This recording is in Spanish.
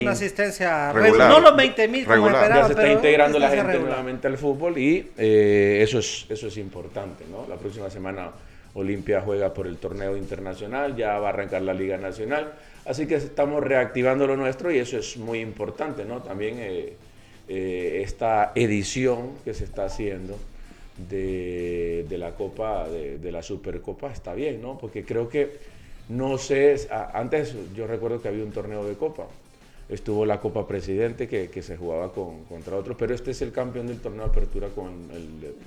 Una asistencia Regular. no los 20.000 como Regular. esperaba, Ya se está pero integrando la asistencia gente regular. nuevamente al fútbol y eso es importante, ¿no? La próxima semana Olimpia juega por el torneo internacional, ya va a arrancar la Liga Nacional, así que estamos reactivando lo nuestro y eso es muy importante, ¿no? También esta edición que se está haciendo de la Copa, de la Supercopa está bien, ¿no? Porque creo que, no sé, antes yo recuerdo que había un torneo de Copa. Estuvo la Copa Presidente que se jugaba contra otros, pero este es el campeón del torneo de apertura con